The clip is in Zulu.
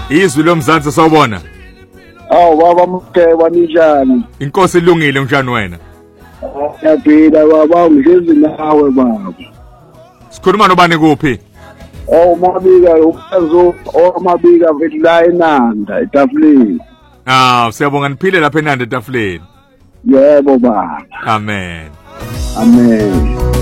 Izwi lomzansi sawubona. Awu baba Mtheba ninjani? Inkosi ilungile njani wena? Yaphila baba ngihlezi nawe baba. Sikhuluma nobani kuphi? Oh mabika uPhazo omabika la eNanda etafuleni. Siyabonga niphile lapha eNanda etafuleni. Yebo baba. Amen. Amen.